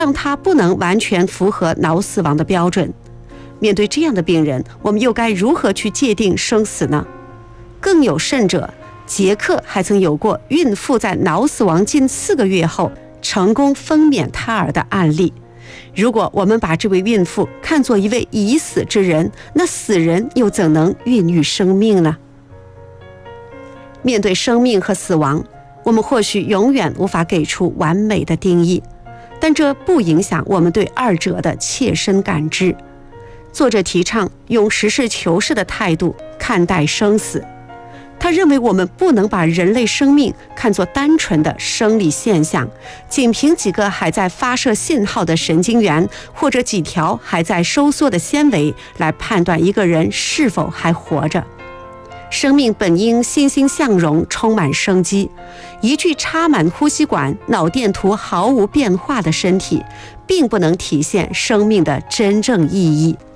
让他不能完全符合脑死亡的标准。面对这样的病人，我们又该如何去界定生死呢？更有甚者，捷克还曾有过孕妇在脑死亡近4个月后成功分娩胎儿的案例。如果我们把这位孕妇看作一位已死之人，那死人又怎能孕育生命呢？面对生命和死亡，我们或许永远无法给出完美的定义，但这不影响我们对二者的切身感知。作者提倡用实事求是的态度看待生死。他认为我们不能把人类生命看作单纯的生理现象，仅凭几个还在发射信号的神经元或者几条还在收缩的纤维来判断一个人是否还活着。生命本应欣欣向荣，充满生机。一具插满呼吸管、脑电图毫无变化的身体，并不能体现生命的真正意义。